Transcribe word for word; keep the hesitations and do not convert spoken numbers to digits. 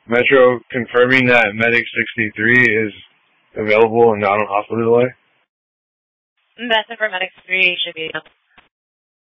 Metro confirming that Medic sixty-three is available and not on hospital delay. That's it for Medic three should be